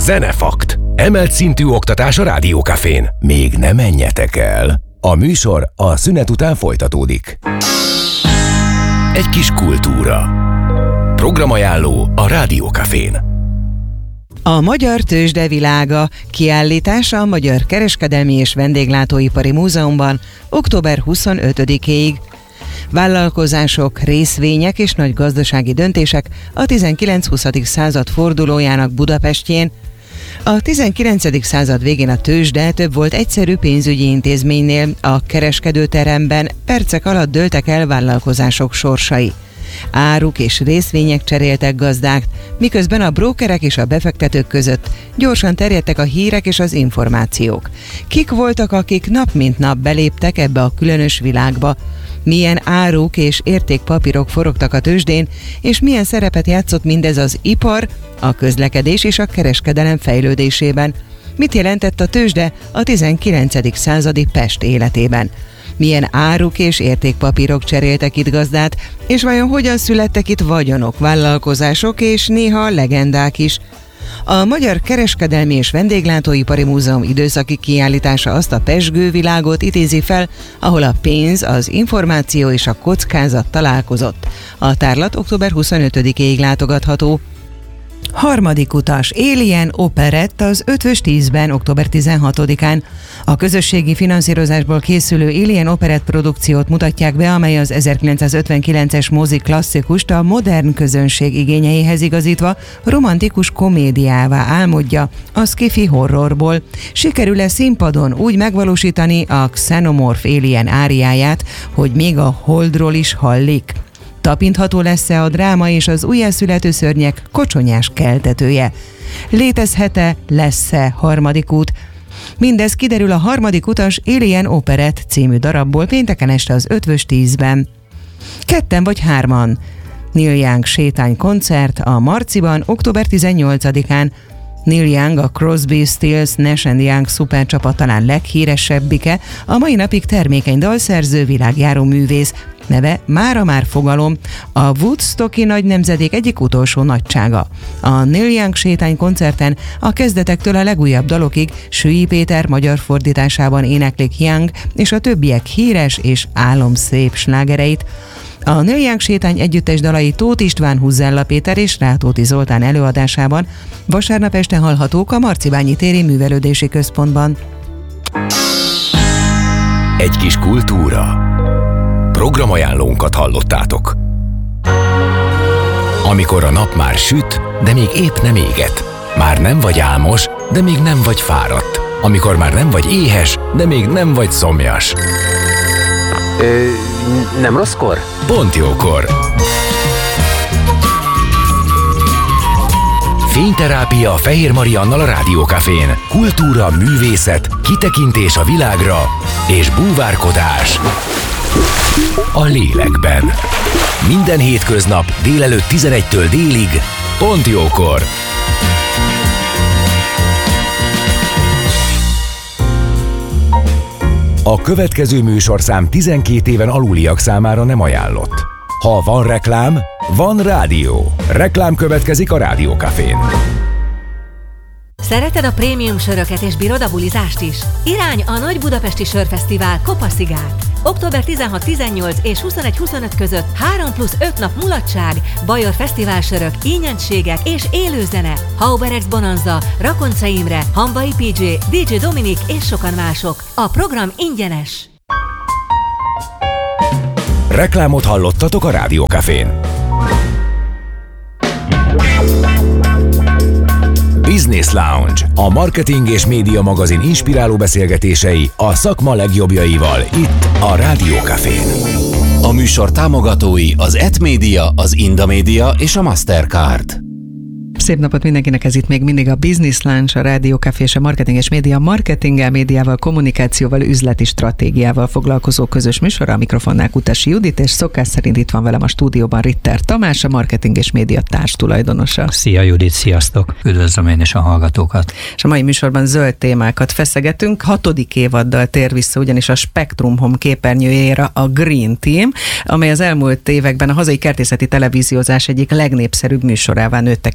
Zenefakt. Emelt szintű oktatás a Rádiókafén. Még ne menjetek el. A műsor a szünet után folytatódik. Egy kis kultúra. Programajánló a Rádiókafén. A Magyar Tőzsde világa kiállítása a Magyar Kereskedelmi és Vendéglátóipari Múzeumban október 25-ig. Vállalkozások, részvények és nagy gazdasági döntések a 19-20. század fordulójának Budapestjén. A 19. század végén a tőzsde több volt egyszerű pénzügyi intézménynél, a kereskedőteremben percek alatt dőltek el vállalkozások sorsai. Áruk és részvények cseréltek gazdát, miközben a brókerek és a befektetők között gyorsan terjedtek a hírek és az információk. Kik voltak, akik nap mint nap beléptek ebbe a különös világba? Milyen áruk és értékpapírok forogtak a tőzsdén, és milyen szerepet játszott mindez az ipar, a közlekedés és a kereskedelem fejlődésében? Mit jelentett a tőzsde a 19. századi Pest életében? Milyen áruk és értékpapírok cseréltek itt gazdát, és vajon hogyan születtek itt vagyonok, vállalkozások és néha legendák is? A Magyar Kereskedelmi és Vendéglátóipari Múzeum időszaki kiállítása azt a pezsgő világot idézi fel, ahol a pénz, az információ és a kockázat találkozott. A tárlat október 25-ig látogatható. Harmadik utas, Alien Operett az Eötvös 10-ben október 16-án. A közösségi finanszírozásból készülő Alien Operett produkciót mutatják be, amely az 1959-es mozi klasszikust a modern közönség igényeihez igazítva romantikus komédiává álmodja a sci-fi horrorból. Sikerül-e színpadon úgy megvalósítani a Xenomorph Alien áriáját, hogy még a Holdról is hallik? Tapintható lesz-e a dráma és az újjászülető szörnyek kocsonyás keltetője? Létezhet-e, lesz-e harmadik út? Mindez kiderül a Harmadik utas Alien Operett című darabból pénteken este az Eötvös 10-ben. Ketten vagy hárman. Neil Young sétánykoncert a Marciban október 18-án. Neil Young, a Crosby, Stills, Nash & Young szupercsapat talán leghíresebbike, a mai napig termékeny dalszerző, világjáró művész. Neve mára már fogalom, a Woodstocki nagy nemzedék egyik utolsó nagysága. A Neil Young sétánykoncerten a kezdetektől a legújabb dalokig Sülly Péter magyar fordításában éneklik Young és a többiek híres és álomszép slágereit. A Neil Young sétány együttes dalai Tóth István, Huzzella Péter és Rátóti Zoltán előadásában vasárnap este hallhatók a Marcibányi téri művelődési központban. Egy kis kultúra. Programajánlónkat hallottátok. Amikor a nap már süt, de még épp nem éget. Már nem vagy álmos, de még nem vagy fáradt. Amikor már nem vagy éhes, de még nem vagy szomjas. Nem rosszkor? Pont jókor. Fényterápia Fehér Mariannal a Rádiókafén. Kultúra, művészet, kitekintés a világra és búvárkodás a lélekben. Minden hétköznap délelőtt 11-től délig, pont jókor. A következő műsorszám 12 éven aluliak számára nem ajánlott. Ha van reklám, van rádió. Reklám következik a Rádiókafén. Szereted a prémium söröket és bírod a bulizást is? Irány a Nagy Budapesti Sörfesztivál Kopaszigát. Október 16-18 és 21-25 között 3+5 nap mulatság, Bajor fesztiválsörök, ínyentségek és élőzene. Hauberex Bonanza, Rakonca Imre, Hamvai PJ, DJ Dominik és sokan mások. A program ingyenes. Reklámot hallottatok a Rádiókafén. Business Lounge, a marketing és média magazin inspiráló beszélgetései a szakma legjobbjaival itt a Rádiókafén. A műsor támogatói az ETMedia, az Indamedia és a Mastercard. Szép napot mindenkinek, ez itt még mindig a Business Lounge, a Rádiókafé és a Marketing és Média marketinggel, médiával, kommunikációval, üzleti stratégiával foglalkozó közös műsor. A mikrofonnál Kutasi Judit, és szokás szerint itt van velem a stúdióban Ritter Tamás, a Marketing és Média társtulajdonosa. Szia Judit, sziasztok! Üdvözlöm én is a hallgatókat! És a mai műsorban zöld témákat feszegetünk. 6. évaddal tér vissza ugyanis a Spektrum Home képernyőjére a Green Team, amely az elmúlt években a hazai kertészeti televíziózás egyik legnépszerűbb műsorává nőtte ki magát,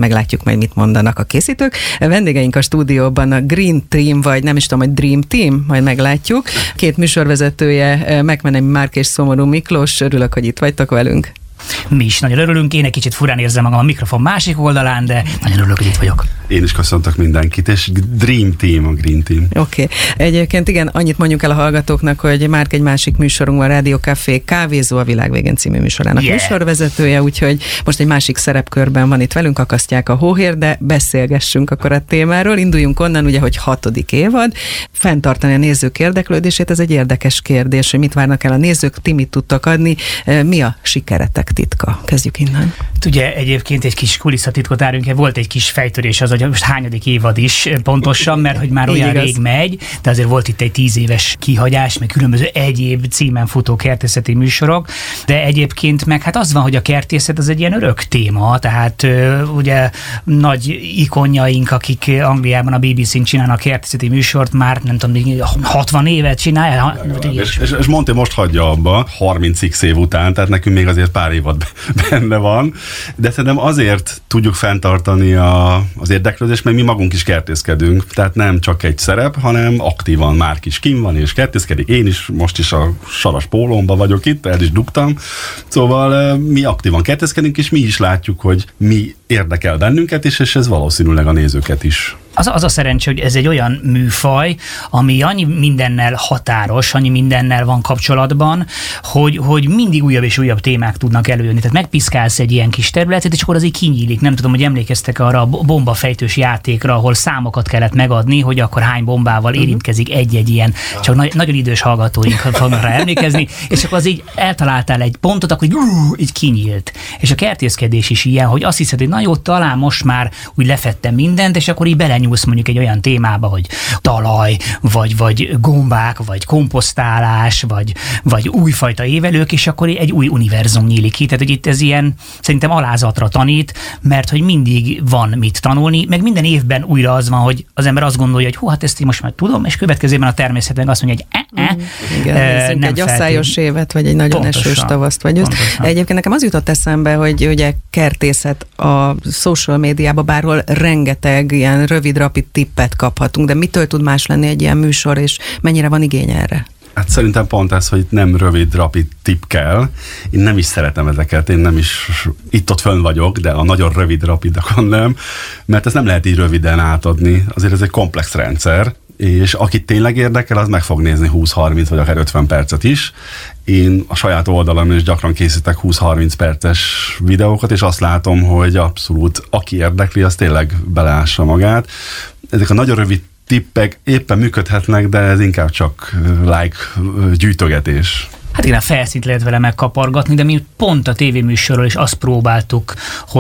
meglátjuk majd, mit mondanak a készítők. Vendégeink a stúdióban a Green Team, vagy nem is tudom, hogy Dream Team, majd meglátjuk. Két műsorvezetője, Megmenemi Márk és Szomorú Miklós, örülök, hogy itt vagytok velünk. Mi is nagyon örülünk, én egy kicsit furán érzem magam a mikrofon másik oldalán, de nagyon örülök, hogy itt vagyok. Én is köszöntök mindenkit, és Dream Team, a Green Team. Oké. Egyébként igen, annyit mondjuk el a hallgatóknak, hogy Márk egy másik műsorunkban, Rádió Café Kávézó a Világ végén című műsorának műsorvezetője, úgyhogy most egy másik szerepkörben van itt velünk, akasztják a hóhér, de beszélgessünk akkor a témáról. Induljunk onnan, ugye, hogy 6. évad. Fenntartani a nézők érdeklődését, ez egy érdekes kérdés, hogy mit várnak el a nézők, ti mit tudtak adni, mi a sikeretek titka? Kezdjük innen. Ugye egyébként egy kis kulisszatitkot árulunk, volt egy kis fejtörés az, hogy most hányadik évad is pontosan, mert hogy már olyan rég megy, de azért volt itt egy 10 éves kihagyás, meg különböző egyéb címen futó kertészeti műsorok, de egyébként meg hát az van, hogy a kertészet az egy ilyen örök téma, tehát ugye nagy ikonjaink, akik Angliában a BBC-n csinálnak kertészeti műsort, már nem tudom, 60 évet csinálja. És Monty most hagyja abba, 30x év után, tehát nekünk még azért pár évad benne van, de szerintem azért tudjuk fenntartani az érdeklődést, mert mi magunk is kertészkedünk, tehát nem csak egy szerep, hanem aktívan Márk is kim van és kertészkedik, én is most is a saras pólómban vagyok itt, el is dugtam, szóval mi aktívan kertészkedünk, és mi is látjuk, hogy mi érdekel bennünket is, és ez valószínűleg a nézőket is. Az a szerencsé, hogy ez egy olyan műfaj, ami annyi mindennel határos, annyi mindennel van kapcsolatban, hogy mindig újabb és újabb témák tudnak előjönni. Tehát megpiszkálsz egy ilyen kis területet, és akkor az így kinyílik. Nem tudom, hogy emlékeztek arra a bombafejtős játékra, ahol számokat kellett megadni, hogy akkor hány bombával érintkezik egy-egy ilyen, csak nagyon idős hallgatóink fognak rá emlékezni, és akkor az így eltaláltál egy pontot, akkor így kinyílt. És a kertészkedés is ilyen, hogy azt hiszed, hogy na jó, talán most már úgy lefettem mindent, és akkor így belenyúlsz mondjuk egy olyan témába, hogy talaj, vagy gombák, vagy komposztálás, vagy újfajta évelők, és akkor egy új univerzum nyílik ki. Tehát, hogy itt ez ilyen szerintem alázatra tanít, mert hogy mindig van mit tanulni, meg minden évben újra az van, hogy az ember azt gondolja, hogy hú, hát ezt én most már tudom, és következőben a természet meg azt mondja, hogy igen, nem egy asszályos évet, vagy egy nagyon esős tavaszt, vagy őszt. Egyébként nekem az jutott eszembe, hogy ugye kertészet a social médiában bárhol rengeteg ilyen rövid, rapid tippet kaphatunk, de mitől tud más lenni egy ilyen műsor, és mennyire van igény erre? Hát szerintem pont ez, hogy nem rövid, rapid tipp kell. Én nem is szeretem ezeket, én nem is itt-ott fönn vagyok, de a nagyon rövid, rapidakon nem, mert ezt nem lehet így röviden átadni. Azért ez egy komplex rendszer, és akit tényleg érdekel, az meg fog nézni 20-30 vagy akár 50 percet is. Én a saját oldalamon is gyakran készítek 20-30 perces videókat, és azt látom, hogy abszolút aki érdekli, az tényleg beleássa magát. Ezek a nagyon rövid tippek éppen működhetnek, de ez inkább csak like gyűjtögetés. Hát igen, a felszínt lehet vele megkapargatni, de mi pont a tévéműsorról is azt próbáljuk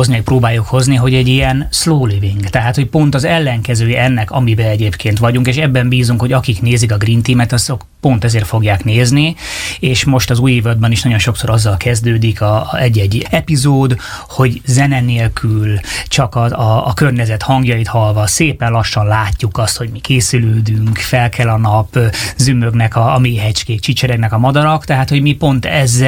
hozni, hogy egy ilyen slow living, tehát hogy pont az ellenkezője ennek, amiben egyébként vagyunk, és ebben bízunk, hogy akik nézik a Green Teamet, azok pont ezért fogják nézni, és most az új évadban is nagyon sokszor azzal kezdődik egy-egy epizód, hogy zene nélkül, csak a környezet hangjait hallva szépen lassan látjuk azt, hogy mi készülődünk, fel kell a nap, zümmögnek a méhecskék, csicseregnek a madarak, tehát hogy mi pont ez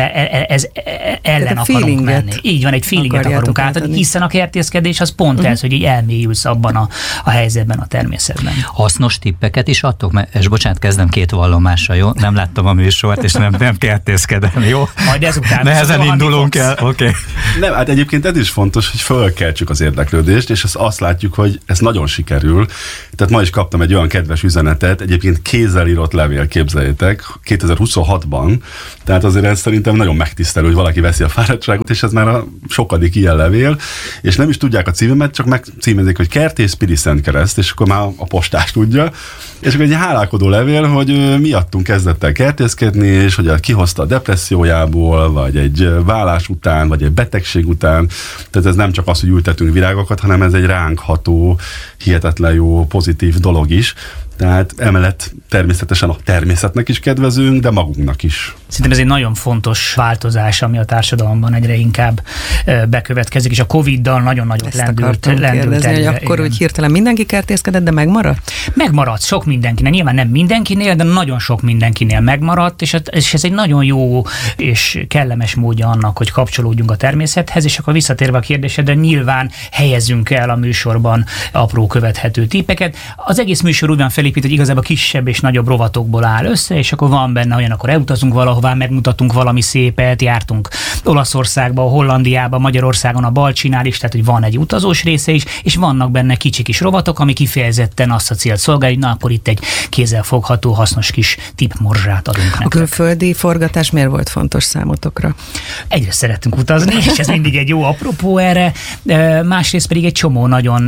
ellen akarunk menni. Így van, egy feelinget akarunk átadni, hiszen a kertészkedés az pont ez, hogy így elmélyülsz abban a helyzetben, a természetben. Hasznos tippeket is adtok? És bocsánat, kezdem két vallomással, jó? Nem láttam a műsort, és nem kertészkedem, jó? Majd ezután. Nehezen indulunk el, oké. Nem, hát egyébként ez is fontos, hogy fölkeltsük az érdeklődést, és azt látjuk, hogy ez nagyon sikerül. Tehát ma is kaptam egy olyan kedves üzenetet, egyébként kézzel írott levél, képzeljétek, 2026-ban, tehát azért ez szerintem nagyon megtisztelő, hogy valaki veszi a fáradtságot, és ez már a sokadik ilyen levél, és nem is tudják a címemet, csak megcímezik, hogy Kertész Piri Szentkereszt, és akkor már a postás tudja, és akkor egy hálálkodó levél, hogy miattunk kezdett el kertészkedni, és hogy kihozta a depressziójából, vagy egy vállás után, vagy egy betegség után, tehát ez nem csak az, hogy ültetünk virágokat, hanem ez egy ránk ható, hihetetlen jó, pozitív dolog is, Tehát emellett természetesen a természetnek is kedvezünk, de magunknak is. Szerintem ez egy nagyon fontos változás, ami a társadalomban egyre inkább bekövetkezik, és a Covid-dal nagyon nagyot lendült kérdezni, hogy akkor úgy hirtelen mindenki kertészkedett, de megmaradt? Megmaradt sok mindenkinél, nyilván nem mindenkinél, de nagyon sok mindenkinél megmaradt, és ez egy nagyon jó és kellemes módja annak, hogy kapcsolódjunk a természethez, és akkor visszatérve a kérdésedre, nyilván helyezzünk el a műsorban apró követhető tippeket. Az egész műsor úgy van felépít, hogy igazából kisebb és nagyobb rovatokból áll össze, és akkor van benne olyan, akkor elutazunk valahová, megmutatunk valami szépet, jártunk Olaszországba, Hollandiába, Magyarországon a Balcsinál is, tehát hogy van egy utazós része is, és vannak benne kicsi kis rovatok, ami kifejezetten azt a célt szolgálja, hogy na akkor itt egy kézzelfogható, hasznos kis tippmorzsát adunk nektek. A külföldi forgatás miért volt fontos számotokra? Egyre szeretünk utazni, és ez mindig egy jó apropó erre, másrészt pedig egy csomó nagyon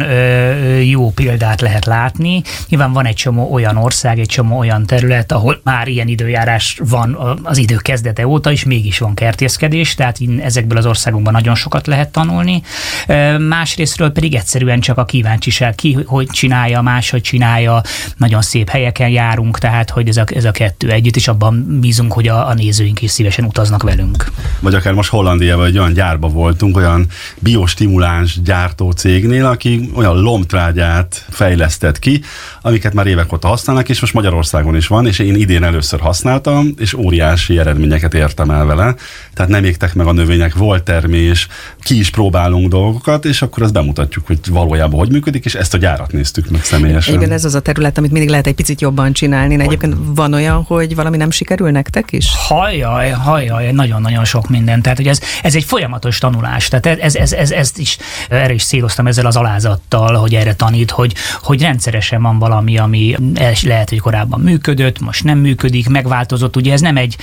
jó példát lehet látni. Nyilván van egy csomó olyan ország, egy csomó olyan terület, ahol már ilyen időjárás van az idő kezdete óta, és mégis van kertészkedés, tehát ezekből az országokban nagyon sokat lehet tanulni. Másrésztről pedig egyszerűen csak a kíváncsiság, ki hogy csinálja, máshogy csinálja, nagyon szép helyeken járunk, tehát hogy ez a kettő együtt, és abban bízunk, hogy a nézőink is szívesen utaznak velünk. Vagy akár most Hollandiában egy olyan gyárba voltunk, olyan biostimuláns gyártó cégnél, aki olyan lombtrágyát fejlesztett ki, amiket már évek óta használnak, és most Magyarországon is van, és én idén először használtam, és óriási eredményeket értem el vele. Tehát nem égtek meg a növények, volt termés, ki is próbálunk dolgokat, és akkor azt bemutatjuk, hogy valójában hogy működik, és ezt a gyárat néztük meg személyesen. Igen, ez az a terület, amit mindig lehet egy picit jobban csinálni. Egyébként van olyan, hogy valami nem sikerül nektek is? Hajjaj, nagyon-nagyon sok minden. Tehát, hogy ez egy folyamatos tanulás. Tehát ezt is, erre is céloztam ezzel az alázattal, hogy erre tanít, hogy rendszeresen van valami, ami lehet, hogy korábban működött, most nem működik, megváltozott. Ugye ez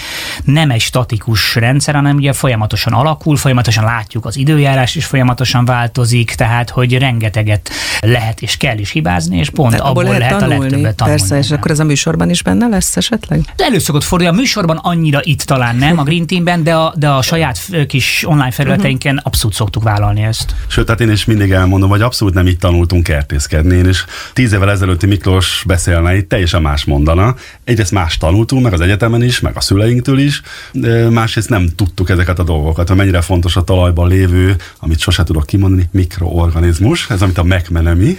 nem egy statikus rendszer, hanem ugye folyamatosan alakul, folyamatosan látjuk az időjárás is folyamatosan változik, tehát hogy rengeteget lehet és kell is hibázni, és pont tehát abból lehet a legtöbbet tanulni. Persze, és akkor ez a műsorban is benne lesz esetleg? De elő szokott fordulni, a műsorban annyira itt talán nem, a Green Teamben, de a saját kis online felületeinken abszolút szoktuk vállalni ezt. Sőt, hát én is mindig elmondom, hogy abszolút nem így tanultunk kertészkedni. Én is 10 évvel ezelőtti Miklós beszélne, itt teljesen más mondana. Egyrészt más tanultunk, meg az egyetemen is, meg a szüleinktől is, másrészt nem tudtuk ezeket a dolgokat, hogy mennyire fontos a talajban lévő, amit sose tudok kimondani, mikroorganizmus, ez amit a megmenemi.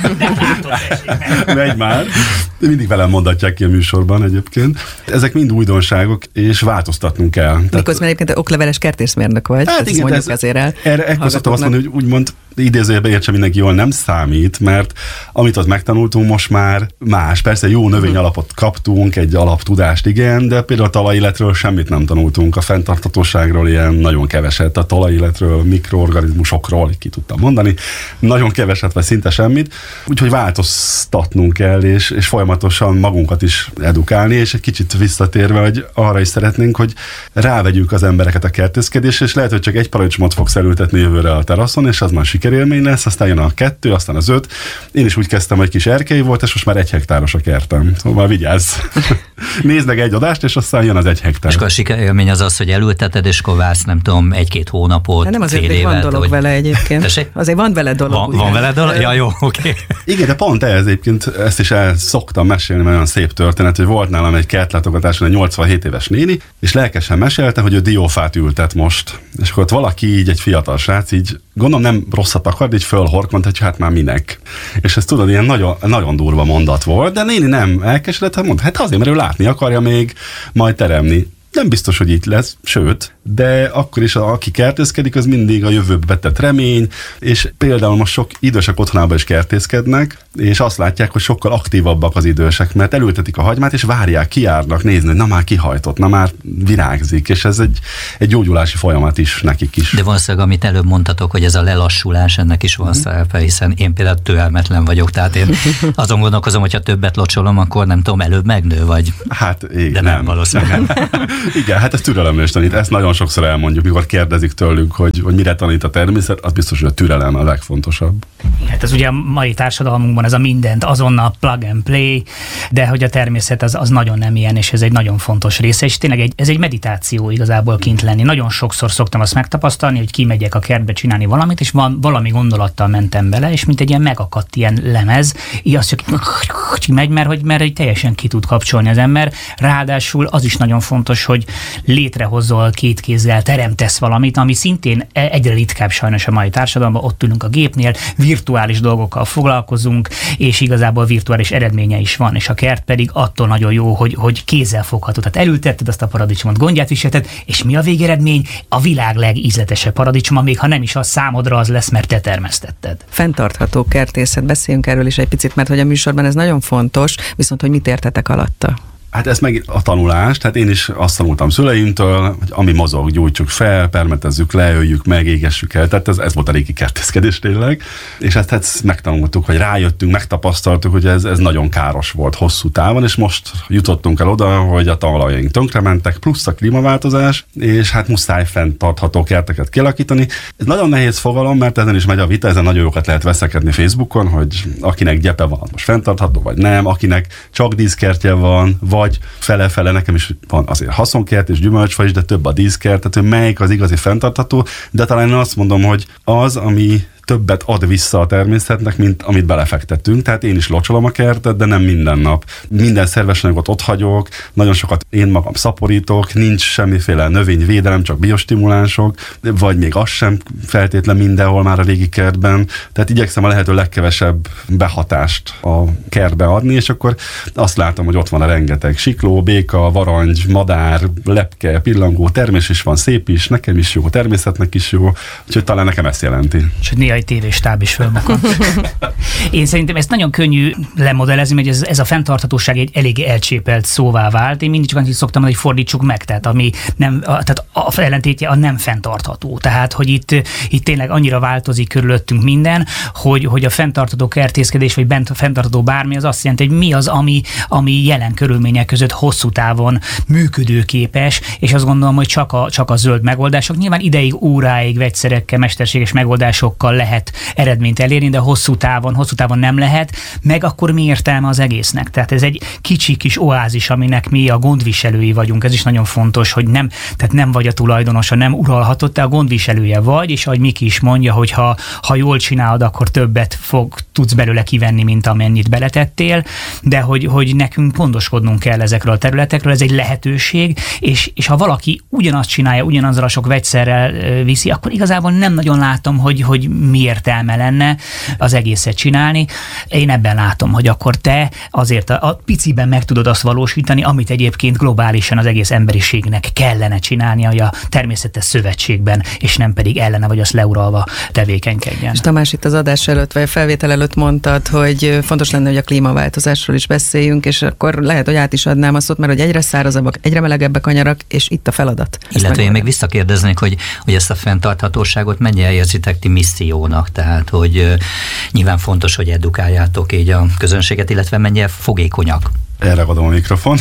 Megy már. Mindig velem mondatják ki a műsorban egyébként. Ezek mind újdonságok, és változtatnunk kell. Miközben egyébként okleveles kertészmérnök vagy, hát igen, mondjuk azért el. Ekkor szoktam azt mondani, hogy úgymond idézőjelben értse mindenki jól, nem számít, mert amit ott megtanultunk, most már más. Persze jó növényalapot kaptunk, egy alaptudást, igen, de például a talajilletről semmit nem tanultunk, a fenntarthatóságról ilyen nagyon keveset, a talajilletről, mikroorganizmusokról, ki tudtam mondani, nagyon keveset, vagy szinte semmit, úgyhogy változtatnunk kell, és folyamatosan magunkat is edukálni, és egy kicsit visszatérve, hogy arra is szeretnénk, hogy rávegyük az embereket a kertészkedésre, és lehet, hogy csak egy paradicsomot fogsz elültetni jövőre a teraszon, és az már sikerélmény lesz, aztán jön a 2, aztán az 5. Én is úgy kezdtem, hogy kis erkély volt, és most már 1 hektáros a kertem. Szóval vigyázz! Nézd meg egy adást, és aztán jön az 1 hektár. És akkor a sikerélmény az az, hogy elülteted, és kovász, nem tudom, 1-2 hónapot, nem azért, fél évet. Van dolog vele egyébként. Tessék? Azért van vele dolog. Van vele dolog? Ja, jó, oké. Igen, de pont ez egyébként, ezt is el szoktam mesélni, mert olyan szép történet, hogy volt nálam egy kertlátogatáson egy 87 éves néni, és lelkesen mesélte, hogy ő diófát ültet most. És akkor ott valaki így, egy fiatal srác, így gondolom nem rosszat akar, de így fölhorkont, hogy hát már minek. És ez tudod, ilyen nagyon, nagyon durva mondat volt, de néni nem elkeseredett, mondta, hát azért, mert ő látni akarja még, majd teremni. Nem biztos, hogy itt lesz, sőt, de akkor is, aki kertészkedik, az mindig a jövőbe vetett remény, és például most sok idősek otthonában is kertészkednek, és azt látják, hogy sokkal aktívabbak az idősek, mert elültetik a hagymát, és várják, kijárnak nézni, hogy na már kihajtott, na már virágzik, és ez egy gyógyulási folyamat is nekik is. De valószínűleg, amit előbb mondtatok, hogy ez a lelassulás, ennek is van szerepe, hiszen én például türelmetlen vagyok, tehát én azon gondolkozom, hogyha többet locsolom, akkor nem tudom, előbb megnő, vagy... Hát igen, de nem valószínűleg nem. Igen, hát ez türelemre is tanít. Ezt nagyon sokszor elmondjuk, mikor kérdezik tőlünk, hogy mire tanít a természet, az biztos, hogy a türelem a legfontosabb. Hát ez ugye a mai társadalmunkban ez a mindent azonnal plug and play, de hogy a természet az nagyon nem ilyen, és ez egy nagyon fontos része, és tényleg ez egy meditáció igazából kint lenni. Nagyon sokszor szoktam azt megtapasztalni, hogy kimegyek a kertbe csinálni valamit, és valami gondolattal mentem bele, és mint egy ilyen megakadt ilyen lemez, így azt megy, mert teljesen ki tud kapcsolni az ember. Ráadásul az is nagyon fontos, hogy létrehozol két kézzel, teremtesz valamit, ami szintén egyre ritkább sajnos a mai társadalomban, ott ülünk a gépnél, virtuális dolgokkal foglalkozunk, és igazából virtuális eredménye is van, és a kert pedig attól nagyon jó, hogy kézzel fogható. Tehát elültetted azt a paradicsomot, gondját viselted, és mi a végeredmény? A világ legízletesebb paradicsoma, még ha nem is az számodra az lesz, mert te termesztetted. Fenntartható kertészet, beszéljünk erről is egy picit, mert hogy a műsorban ez nagyon fontos, viszont hogy mit értetek alatta? Hát ez meg a tanulás, tehát én is azt tanultam szüleimtől, hogy ami mozog, gyújtsuk fel, permetezzük le, öljük meg, égessük el, tehát ez volt a régi kertészkedés tényleg, és ezt megtanultuk, hogy rájöttünk, megtapasztaltuk, hogy ez nagyon káros volt hosszú távon, és most jutottunk el oda, hogy a talajaink tönkrementek, plusz a klímaváltozás, és hát muszáj fenntartható kerteket kialakítani. Ez nagyon nehéz fogalom, mert ezen is megy a vita, ezen nagyon jókat lehet veszekedni Facebookon, hogy akinek gyepe van, most fenntartható, vagy nem, akinek csak díszkertje van, vagy fele-fele, nekem is van azért haszonkert és gyümölcsfa is, de több a díszkert, tehát hogy melyik az igazi fenntartható, de talán én azt mondom, hogy az, ami többet ad vissza a természetnek, mint amit belefektettünk. Tehát én is locsolom a kertet, de nem minden nap. Minden szerves anyagot ott hagyok, nagyon sokat én magam szaporítok, nincs semmiféle növényvédelem, csak biostimulánsok, vagy még az sem feltétlen mindenhol már a régi kertben. Tehát igyekszem a lehető legkevesebb behatást a kertbe adni, és akkor azt látom, hogy ott van a rengeteg sikló, béka, varangy, madár, lepke, pillangó, termés is van, szép is, nekem is jó, természetnek is jó, úgyhogy talán nekem ezt jelenti. Egy tévéstáb is fölbukon. Én szerintem ezt nagyon könnyű lemodellezni, hogy ez a fenntarthatóság egy elég elcsépelt szóvá vált. Én mindig csak annyit szoktam mondani, hogy fordítsuk meg, tehát ami nem, tehát a ellentétje a nem fenntartható. Tehát, hogy itt tényleg annyira változik körülöttünk minden, hogy a fenntartható kertészkedés, vagy fenntartható bármi, az azt jelenti, hogy mi az, ami jelen körülmények között hosszú távon működőképes, és azt gondolom, hogy csak a zöld megoldások. Nyilván ideig, óráig, vegyszerekkel, mesterséges megoldásokkal lehet eredményt elérni, de hosszú távon nem lehet, meg akkor mi értelme az egésznek? Tehát ez egy kicsi kis oázis, aminek mi a gondviselői vagyunk, ez is nagyon fontos, hogy nem vagy a tulajdonosa, nem uralhatod, te a gondviselője vagy, és ahogy Miki is mondja, hogy ha jól csinálod, akkor többet tudsz belőle kivenni, mint amennyit beletettél, de hogy nekünk gondoskodnunk kell ezekről a területekről, ez egy lehetőség, és ha valaki ugyanazt csinálja, ugyanazzal a sok vegyszerrel viszi, akkor igazából nem nagyon látom, hogy mi értelme lenne az egészet csinálni. Én ebben látom, hogy akkor te azért a piciben meg tudod azt valósítani, amit egyébként globálisan az egész emberiségnek kellene csinálnia, hogy a természetes szövetségben, és nem pedig ellene vagy azt leuralva tevékenykedjen. És Tamás, itt az adás előtt, vagy a felvétel előtt mondtad, hogy fontos lenne, hogy a klímaváltozásról is beszéljünk, és akkor lehet, hogy át is adnám a szót, mert hogy egyre szárazabbak, egyre melegebbek a nyarak, és itt a feladat. Illetve én még visszakérdeznék, hogy ezt a fenntarthatóságot mennyire érzitek ti missziónak, tehát hogy nyilván fontos, hogy edukáljátok így a közönséget, illetve mennyire fogékonyak. Elragadom a mikrofon.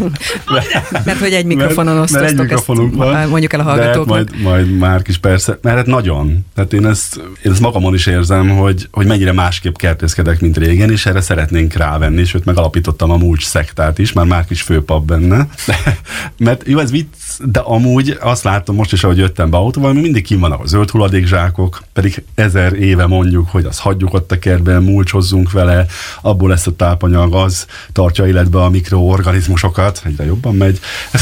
Mert hogy egy mikrofonon osztoztok, egy mikrofonunk van, mondjuk el a hallgatóknak. Majd Márk is persze, mert hát nagyon. Tehát én ezt magamon is érzem, hogy mennyire másképp kertészkedek, mint régen, és erre szeretnénk rávenni, sőt megalapítottam a Mulcs szektát is, már Márk is főpap benne. Mert jó, ez vicc, de amúgy azt látom most is, ahogy jöttem be autóval, hogy mindig kim vannak a zöld hulladékzsákok, pedig 1000 éve mondjuk, hogy azt hagyjuk ott a kertben, mulcsozzunk vele, abból lesz a tápanyag, az tartja életbe a mikroorganizmusokat, egyre jobban megy.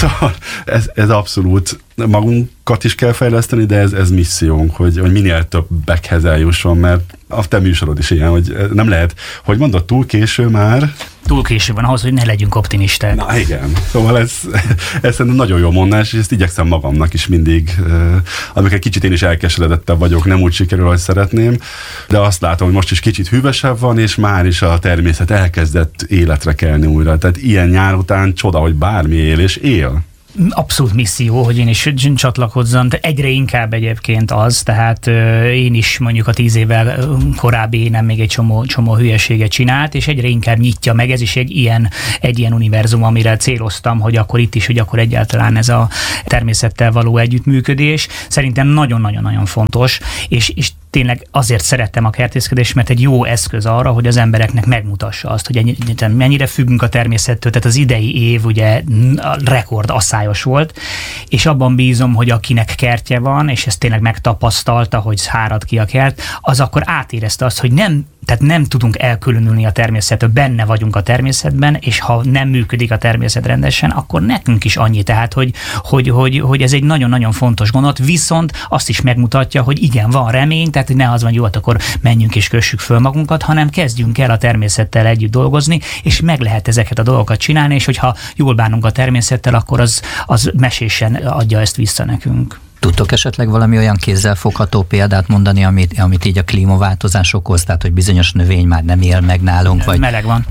Ez abszolút magunkat is kell fejleszteni, de ez missziónk, hogy minél többekhez eljusson, mert a te műsorod is ilyen, hogy nem lehet, hogy mondod, túl késő már? Túl késő van ahhoz, hogy ne legyünk optimisták. Na igen, szóval ez szerintem nagyon jó mondás, és ezt igyekszem magamnak is mindig, amikor kicsit én is elkeseredettebb vagyok, nem úgy sikerül, ahogy szeretném, de azt látom, hogy most is kicsit hűvösebb van, és már is a természet elkezdett életre kelni újra. Tehát ilyen nyár után csoda, hogy bármi él, és él. abszolút misszió, hogy én is csatlakozzam, de egyre inkább egyébként az, tehát én is mondjuk a 10 évvel korábbi nem még egy csomó hülyeséget csinált, és egyre inkább nyitja meg, ez is egy ilyen univerzum, amire céloztam, hogy akkor itt is, hogy akkor egyáltalán ez a természettel való együttműködés szerintem nagyon-nagyon-nagyon fontos, és tényleg azért szerettem a kertészkedést, mert egy jó eszköz arra, hogy az embereknek megmutassa azt, hogy mennyire függünk a természettől, tehát az idei év ugye rekord asszályos volt, és abban bízom, hogy akinek kertje van, és ezt tényleg megtapasztalta, hogy hárad ki a kert, az akkor átérezte azt, hogy nem tudunk elkülönülni a természettől, benne vagyunk a természetben, és ha nem működik a természet rendesen, akkor nekünk is annyi. Tehát, hogy ez egy nagyon-nagyon fontos gondolat, viszont azt is megmutatja, hogy igen, van remény, tehát ne az van, jó, akkor menjünk és kössük föl magunkat, hanem kezdjünk el a természettel együtt dolgozni, és meg lehet ezeket a dolgokat csinálni, és hogyha jól bánunk a természettel, akkor az mesésen adja ezt vissza nekünk. Tudtok esetleg valami olyan kézzelfogható példát mondani, amit így a klímaváltozás okoz, tehát hogy bizonyos növény már nem él meg nálunk? Vagy... Meleg van.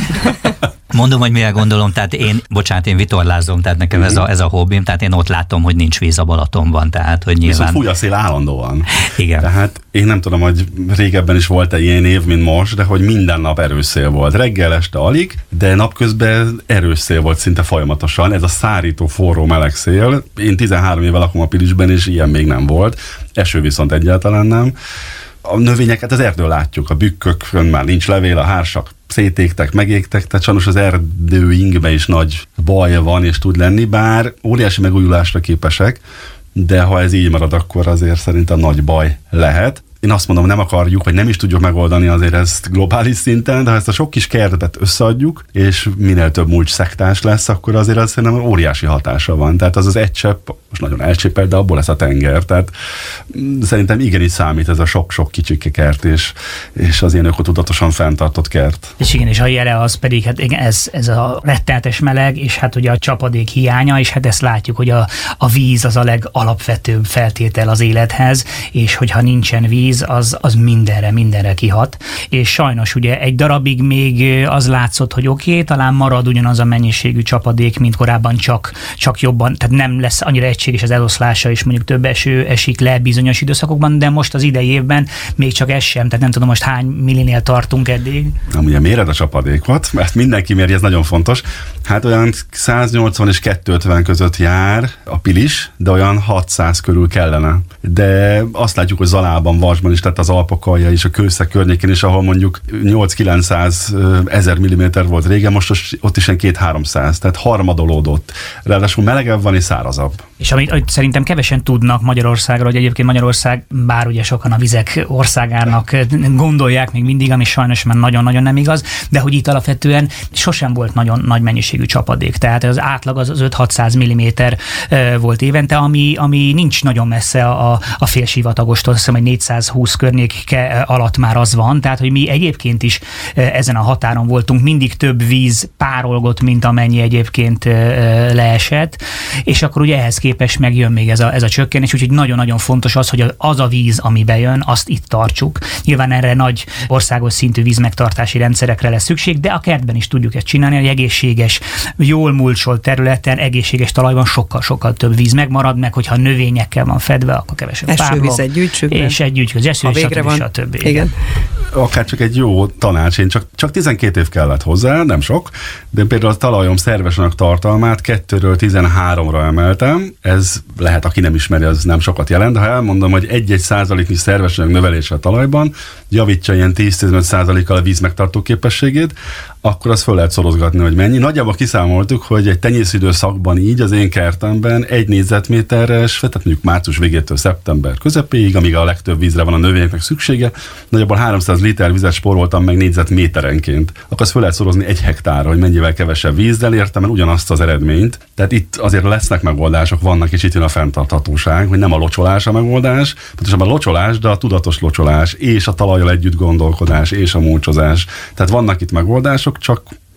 Mondom, hogy mire gondolom, tehát én vitorlázom, tehát nekem ez a hobbim, tehát én ott látom, hogy nincs víz a Balatonban, tehát hogy nyilván... Viszont fúj a szél állandóan. Igen. Tehát én nem tudom, hogy régebben is volt-e ilyen év, mint most, de hogy minden nap erős szél volt. Reggel, este alig, de napközben erős szél volt szinte folyamatosan. Ez a szárító, forró, meleg szél. Én 13 éve lakom a Pilisben, és ilyen még nem volt. Eső viszont egyáltalán nem. A növényeket az erdőn látjuk, a bükkökön már nincs levél, a hársak szétégtek, megégtek, tehát sajnos az erdőinkben is nagy baj van, és tud lenni, bár óriási megújulásra képesek, de ha ez így marad, akkor azért szerintem nagy baj lehet. Én azt mondom, nem akarjuk, vagy nem is tudjuk megoldani azért ezt globális szinten, de ha ezt a sok kis kertet összeadjuk, és minél több mulcs szektás lesz, akkor azért az szerintem óriási hatása van. Tehát az egy csepp, most nagyon elcsépelt, de abból lesz a tenger. Tehát szerintem igenis számít ez a sok-sok kicsike kert, és az ilyen ökotudatosan fenntartott kert. És igen, és a jele az pedig, hát igen, ez a rettenetes meleg, és hát ugye a csapadék hiánya, és hát ezt látjuk, hogy a víz az a legalapvetőbb feltétel az élethez, és hogyha nincsen víz, az mindenre kihat, és sajnos ugye egy darabig még az látszott, hogy oké, talán marad ugyanaz a mennyiségű csapadék, mint korábban, csak jobban, tehát nem lesz annyira egységes az eloszlása, és mondjuk több eső esik le bizonyos időszakokban, de most az idei évben még csak ez sem, tehát nem tudom most hány millinél tartunk eddig. Ugye méred a csapadékot, mert mindenki méri, ez nagyon fontos. Hát olyan 180 és 250 között jár a Pilis, de olyan 600 körül kellene. De azt látjuk, hogy Zalában, Vasban is, tehát az Alpok alja és a Kőszeg környékén is, ahol mondjuk 8-900 ezer milliméter volt régen, most ott is ilyen 200-300, tehát harmadolódott. Ráadásul melegebb van és szárazabb. És amit szerintem kevesen tudnak Magyarországról, hogy egyébként Magyarország, bár ugye sokan a vizek országának gondolják még mindig, ami sajnos már nagyon-nagyon nem igaz, de hogy itt alapvetően sosem volt nagyon nagy mennyiségű csapadék. Tehát az átlag az 5-600 milliméter volt évente, ami nincs nagyon messze a félsivatagostól, azt hiszem, hogy 420 környéke alatt már az van, tehát hogy mi egyébként is ezen a határon voltunk, mindig több víz párolgott, mint amennyi egyébként leesett, és akkor ugye ehhez képest megjön még ez a csökkenés, úgyhogy nagyon-nagyon fontos az, hogy az a víz, ami bejön, azt itt tartsuk. Nyilván erre nagy országos szintű vízmegtartási rendszerekre lesz szükség, de a kertben is tudjuk ezt csinálni, hogy egészséges, jól mulcsolt területen, egészséges talajban sokkal több víz megmarad, meg hogyha növényekkel van fedve, akkor kevesebb párolog. Esővizet gyűjtsük be. És egy gyűjtsük, stb. Igen. Akár csak egy jó tanács, én csak 12 év kellett hozzá, nem sok, de például a talajom szerves anyag tartalmát 2-ről 13-ra emeltem, ez lehet, aki nem ismeri, az nem sokat jelent, de ha elmondom, hogy 1% szerves anyag növelése a talajban javítja ilyen 10-15%-kal a víz megtartó képességét, akkor azt föl lehet szorozgatni, hogy mennyi. Nagyjából kiszámoltuk, hogy egy tenyészidőszakban így az én kertemben 1 négyzetméteres, tehát mondjuk március végétől szeptember közepéig, amíg a legtöbb vízre van a növényeknek szüksége, nagyjából 300 liter vizet spóroltam meg négyzetméterenként. Akkor azt föl lehet szorozni 1 hektárra, hogy mennyivel kevesebb vízzel értem el ugyanazt az eredményt. Tehát itt azért lesznek megoldások, vannak, és itt jön a fenntarthatóság, hogy nem a locsolás a megoldás, pontosabban a locsolás, de a tudatos locsolás, és a talajjal együtt gondolkodás, és a mulcsozás. Tehát vannak itt megoldások, csak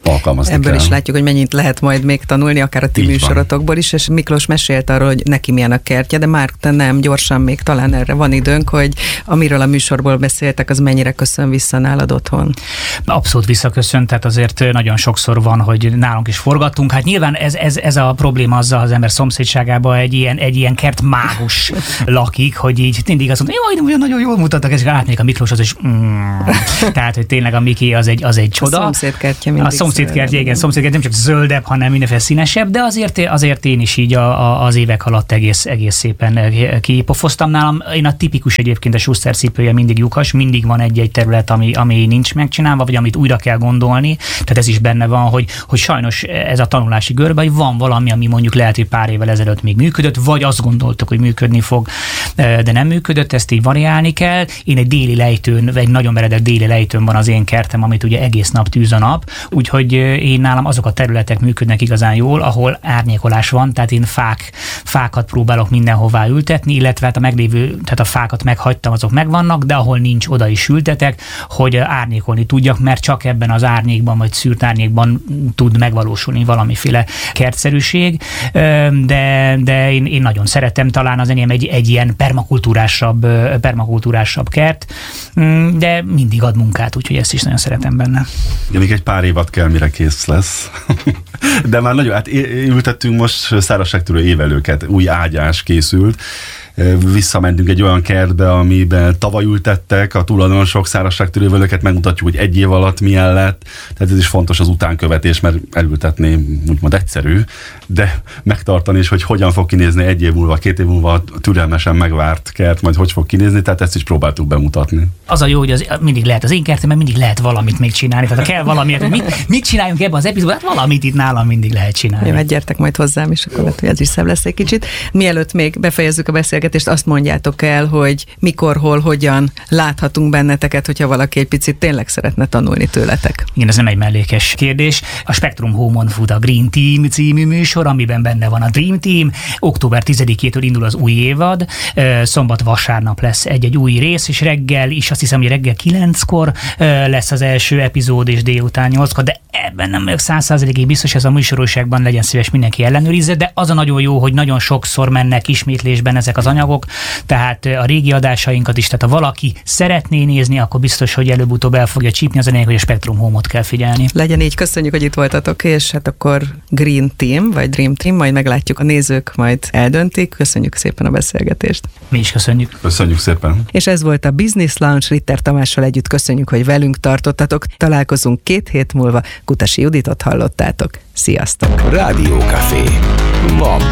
alkalmazni Ebből kell. is látjuk, hogy mennyit lehet majd még tanulni, akár a ti műsorotokból is, és Miklós mesélt arról, hogy neki milyen a kertje, de már te nem, gyorsan még talán erre van időnk, hogy amiről a műsorból beszéltek, az mennyire köszön vissza nálad otthon? Abszolút visszaköszön, tehát azért nagyon sokszor van, hogy nálunk is forgattunk. Hát nyilván ez a probléma azzal, az ember szomszédságában egy ilyen kertmágus lakik, hogy így mindig azt mondja, jaj, nagyon jól mutattak, és átmegyek a Miklóshoz, és tehát, hogy tényleg a Miki az egy csoda. A szomszédkertje mindig. A szomszédkertje, igen, szomszédkertje nem csak zöldebb, hanem mindenféle színesebb, de azért én is így az évek alatt egész szépen kipofoztam nálam. Én a tipikus egyébként a Schuster cipője mindig lyukas, mindig van egy terület, ami nincs megcsinálva, vagy amit újra kell gondolni. Tehát ez is benne van, hogy sajnos ez a tanulási görbe, hogy van valami, ami mondjuk lehet, hogy pár évvel ezelőtt még működött, vagy azt gondoltuk, hogy működni fog, de nem működött, ezt így variálni kell. Én egy déli lejtőn, egy nagyon meredek déli lejtőn van az én kertem, amit ugye egész nap tűz a nap, úgyhogy én nálam azok a területek működnek igazán jól, ahol árnyékolás van, tehát én fákat próbálok mindenhová ültetni, illetve hát a meglévő, tehát a fákat meghagytam, azok megvannak, de ahol nincs, oda is ültetek, hogy árnyékolni tudjak, mert csak ebben az árnyékban, vagy szűrt árnyékban tud megvalósulni valamiféle kertszerűség, de én nagyon szeretem, talán az enyém egy ilyen permakultúrásabb kert, de mindig ad munkát, úgyhogy ezt is nagyon szeretem benne. Még egy pár évad kell, mire kész lesz. De már nagyon, hát ültettünk most szárazságtörő évelőket, új ágyás készült. Visszamentünk egy olyan kertbe, amiben tavaly ültettek a tulajdonosok szárazságtörővelőket, megmutatjuk, hogy egy év alatt milyen lett. Tehát ez is fontos az utánkövetés, mert elültetni úgymond egyszerű, de megtartani is, hogy hogyan fog kinézni egy év múlva, 2 év múlva a türelmesen megvárt kert, majd hogy fog kinézni, tehát ezt is próbáltuk bemutatni. Az a jó, hogy mindig lehet az én kertemben, mindig lehet valamit még csinálni. Tehát ha kell valamiért, hogy mit csináljunk ebben az epizódban, hát valamit itt nálam mindig lehet csinálni. Jó, hát gyertek majd hozzám, és akkor lehet, hogy ez is szebb lesz egy kicsit. Mielőtt még befejezzük a beszélgetést, azt mondjátok el, hogy mikor, hol, hogyan láthatunk benneteket, hogyha valaki egy picit tényleg szeretne tanulni tőletek. Igen, ez nem egy mellékes kérdés. A Spektrum Home-on fut a Green Team című műsor, amiben benne van a Dream Team. Október 10-től indul az új évad. Szombat-vasárnap lesz egy új rész, és reggel is, azt hiszem, hogy reggel 9-kor lesz az első epizód, és délután 8-kor, de ebben nem vagyok 100%-ig biztos, ez a műsorúságban legyen szíves mindenki ellenőrizze, de az a nagyon jó, hogy nagyon sokszor mennek ismétlésben ezek az anyagok, tehát a régi adásainkat is, tehát ha valaki szeretné nézni, akkor biztos, hogy előbb-utóbb el fogja csípni, az a lényeg, hogy a Spektrum Home-ot kell figyelni. Legyen így, köszönjük, hogy itt voltatok, és hát akkor Green Team, vagy Dream Team, majd meglátjuk, a nézők majd eldöntik. Köszönjük szépen a beszélgetést. Mi is köszönjük. Köszönjük szépen. És ez volt a Business Lounge, Ritter Tamással együtt köszönjük, hogy velünk tartottatok. Találkozunk 2 hét múlva. Kutasi Juditot hallottátok. Sziasztok! Rádiókafé. Van